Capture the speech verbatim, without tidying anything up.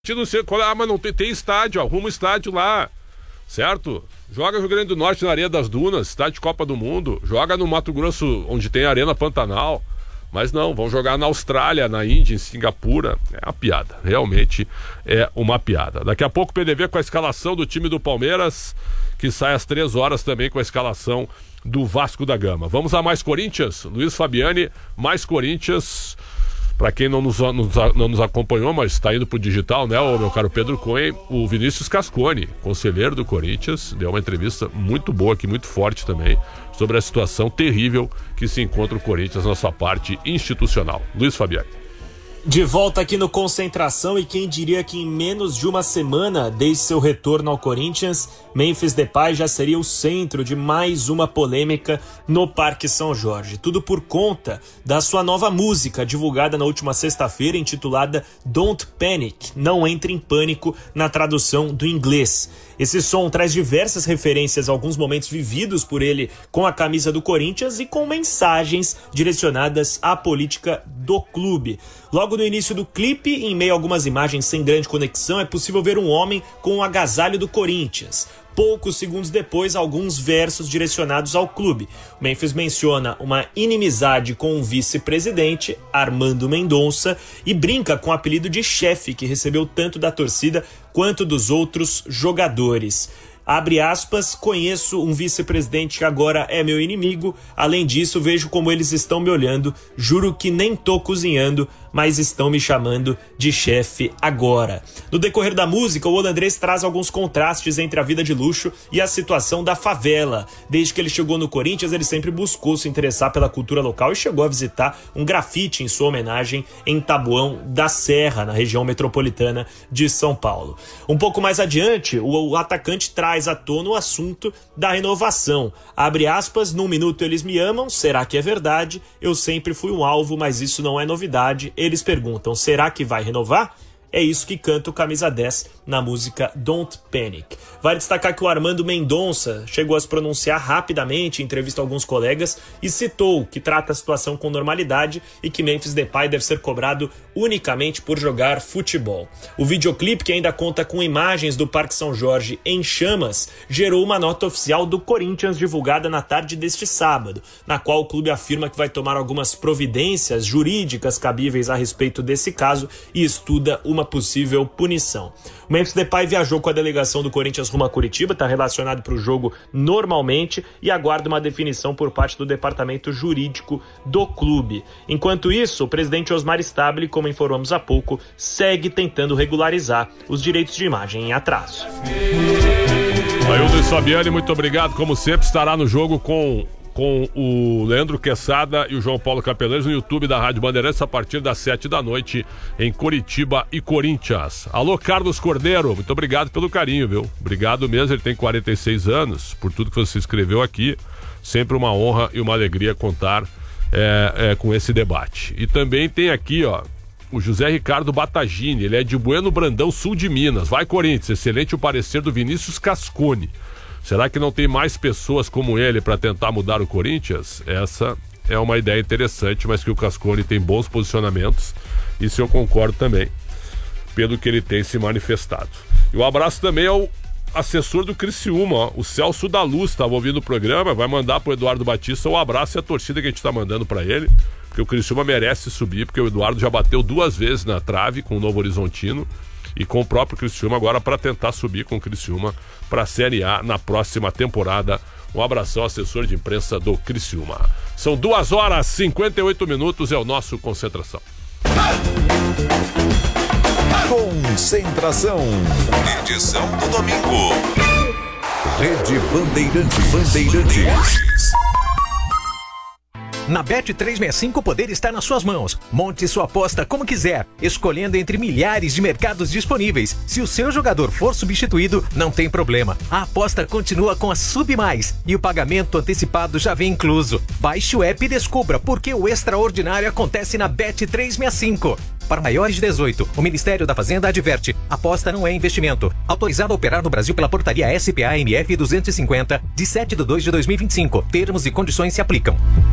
Não sei qual, ah, mas não tem, tem estádio, arruma um estádio lá, certo? Joga no Rio Grande do Norte na Areia das Dunas, estádio de Copa do Mundo, joga no Mato Grosso, onde tem a Arena Pantanal, mas não, vão jogar na Austrália, na Índia, em Singapura. É uma piada, realmente é uma piada. Daqui a pouco o P D V com a escalação do time do Palmeiras, que sai às três horas também com a escalação do Vasco da Gama. Vamos a mais Corinthians, Luiz Fabiani, mais Corinthians. Para quem não nos, nos, não nos acompanhou, mas está indo pro digital, né, o meu caro Pedro Cunha, o Vinícius Cascone, conselheiro do Corinthians, deu uma entrevista muito boa aqui, muito forte também, sobre a situação terrível que se encontra o Corinthians na sua parte institucional. Luiz Fabiani. De volta aqui no Concentração, e quem diria que em menos de uma semana desde seu retorno ao Corinthians, Memphis Depay já seria o centro de mais uma polêmica no Parque São Jorge. Tudo por conta da sua nova música, divulgada na última sexta-feira, intitulada Don't Panic, Não Entre em Pânico, na tradução do inglês. Esse som traz diversas referências a alguns momentos vividos por ele com a camisa do Corinthians e com mensagens direcionadas à política do clube. Logo no início do clipe, em meio a algumas imagens sem grande conexão, é possível ver um homem com o agasalho do Corinthians. Poucos segundos depois, alguns versos direcionados ao clube. O Memphis menciona uma inimizade com o vice-presidente, Armando Mendonça, e brinca com o apelido de chefe, que recebeu tanto da torcida quanto dos outros jogadores. Abre aspas, conheço um vice-presidente que agora é meu inimigo, além disso vejo como eles estão me olhando, juro que nem tô cozinhando, mas estão me chamando de chefe agora. No decorrer da música, o holandês traz alguns contrastes entre a vida de luxo e a situação da favela. Desde que ele chegou no Corinthians, ele sempre buscou se interessar pela cultura local e chegou a visitar um grafite em sua homenagem em Taboão da Serra, na região metropolitana de São Paulo. Um pouco mais adiante, o atacante traz à tona o assunto da renovação. Abre aspas, num minuto eles me amam, será que é verdade? Eu sempre fui um alvo, mas isso não é novidade. Eles perguntam, será que vai renovar? É isso que canta o Camisa dez na música Don't Panic. Vale destacar que o Armando Mendonça chegou a se pronunciar rapidamente em entrevista a alguns colegas e citou que trata a situação com normalidade e que Memphis Depay deve ser cobrado unicamente por jogar futebol. O videoclipe, que ainda conta com imagens do Parque São Jorge em chamas, gerou uma nota oficial do Corinthians divulgada na tarde deste sábado, na qual o clube afirma que vai tomar algumas providências jurídicas cabíveis a respeito desse caso e estuda uma possível punição. O Memphis Depay viajou com a delegação do Corinthians rumo a Curitiba, está relacionado para o jogo normalmente e aguarda uma definição por parte do departamento jurídico do clube. Enquanto isso, o presidente Osmar Stabile, como informamos há pouco, segue tentando regularizar os direitos de imagem em atraso. Aí o Luiz Fabiani, muito obrigado, como sempre, estará no jogo com... com o Leandro Quesada e o João Paulo Capelães no YouTube da Rádio Bandeirantes a partir das sete da noite em Curitiba e Corinthians. Alô, Carlos Cordeiro, muito obrigado pelo carinho, viu? Obrigado mesmo, ele tem quarenta e seis anos, por tudo que você escreveu aqui. Sempre uma honra e uma alegria contar é, é, com esse debate. E também tem aqui, ó, o José Ricardo Batagini, ele é de Bueno Brandão, sul de Minas. Vai, Corinthians, excelente o parecer do Vinícius Cascone. Será que não tem mais pessoas como ele para tentar mudar o Corinthians? Essa é uma ideia interessante, mas que o Cascone tem bons posicionamentos. Isso eu concordo também, pelo que ele tem se manifestado. E um abraço também ao assessor do Criciúma, ó, o Celso da Luz, estava ouvindo o programa, vai mandar pro Eduardo Batista um abraço e a torcida que a gente está mandando para ele, porque o Criciúma merece subir, porque o Eduardo já bateu duas vezes na trave com o Novo Horizontino e com o próprio Criciúma agora para tentar subir com o Criciúma para a Série A na próxima temporada. Um abração, assessor de imprensa do Criciúma. São duas horas e cinquenta e oito minutos, é o nosso Concentração. Concentração. Edição do domingo. Rede Bandeirantes. Bandeirantes. Na Bet trezentos e sessenta e cinco o poder está nas suas mãos. Monte sua aposta como quiser, escolhendo entre milhares de mercados disponíveis. Se o seu jogador for substituído, não tem problema. A aposta continua com a Sub Mais e o pagamento antecipado já vem incluso. Baixe o app e descubra por que o extraordinário acontece na Bet trezentos e sessenta e cinco. Para maiores de dezoito, o Ministério da Fazenda adverte: aposta não é investimento. Autorizado a operar no Brasil pela portaria S P A M F duzentos e cinquenta, de sete de dois de dois mil e vinte e cinco. Termos e condições se aplicam.